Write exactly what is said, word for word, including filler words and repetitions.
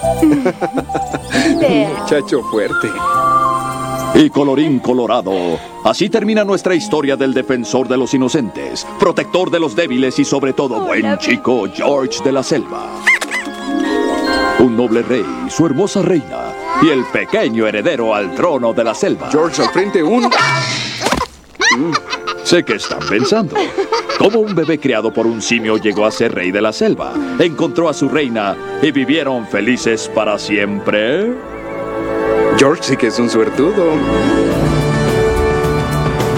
Muchacho fuerte. Y colorín colorado, así termina nuestra historia del defensor de los inocentes, protector de los débiles y sobre todo buen chico George de la Selva. Un noble rey, su hermosa reina y el pequeño heredero al trono de la selva. George al frente, un... Mm, sé que están pensando. ¿Cómo un bebé criado por un simio llegó a ser rey de la selva? Encontró a su reina y vivieron felices para siempre. George sí que es un suertudo.